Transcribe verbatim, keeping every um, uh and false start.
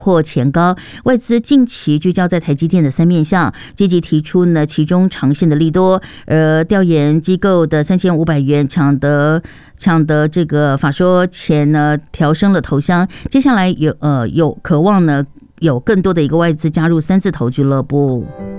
或前高，外资近期聚焦在台积电的三面向，积极提出呢其中长线的利多，而调研机构的三千五百元抢得抢得这个法说前呢调升了头香，接下来有呃有渴望呢有更多的一个外资加入三字头俱乐部。